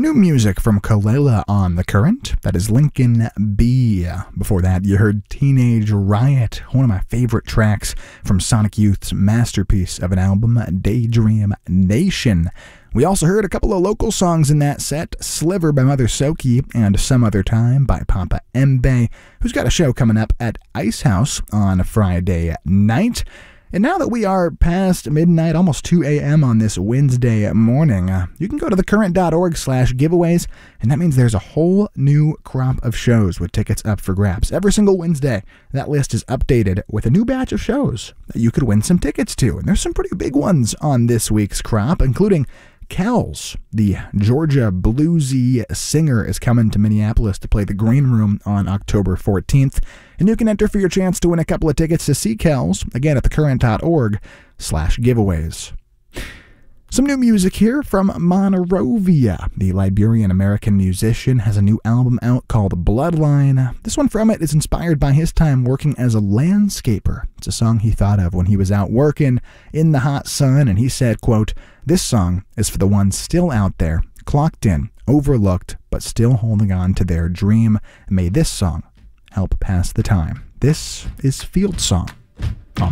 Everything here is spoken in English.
New music from Kalela on The Current. That is Lincoln B. Before that, you heard Teenage Riot, one of my favorite tracks from Sonic Youth's masterpiece of an album, Daydream Nation. We also heard a couple of local songs in that set, Sliver by Mother Soki and Some Other Time by Papa Mbe, who's got a show coming up at Ice House on a Friday night. And now that we are past midnight, almost 2 a.m. on this Wednesday morning, you can go to thecurrent.org/giveaways, and that means there's a whole new crop of shows with tickets up for grabs. Every single Wednesday, that list is updated with a new batch of shows that you could win some tickets to. And there's some pretty big ones on this week's crop, including Kells, the Georgia bluesy singer, is coming to Minneapolis to play the Green Room on October 14th, and you can enter for your chance to win a couple of tickets to see Kells, again at thecurrent.org/giveaways. Some new music here from Monrovia. The Liberian-American musician has a new album out called Bloodline. This one from it is inspired by his time working as a landscaper. It's a song he thought of when he was out working in the hot sun, and he said, quote, "This song is for the ones still out there, clocked in, overlooked, but still holding on to their dream. May this song help pass the time." This is Field Song.